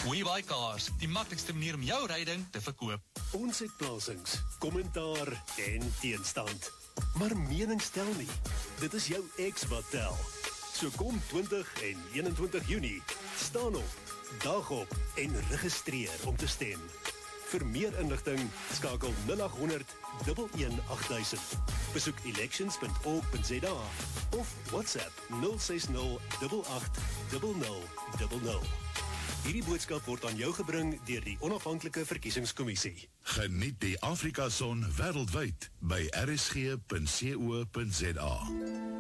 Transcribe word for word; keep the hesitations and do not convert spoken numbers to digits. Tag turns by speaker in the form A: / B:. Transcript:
A: WeBuy Cars, die maklikste manier om jou ryding te verkoop.
B: Ons het plasings, kommentaar en teenstand. Maar menings tel nie. Dit is jou ex wat tel. So kom twintig en eenentwintig Junie, staan op, dag op en registreer om te stem. Vir meer inligting, skakel nul agt honderd, een een agt duisend. Besoek elections punt org punt za of WhatsApp nul ses nul agt agt nul nul nul nul. Hierdie boodskap word aan jou gebring deur die Onafhanklike Verkiesingskommissie.
C: Geniet die Afrika-son wêreldwyd by r s g punt co punt za.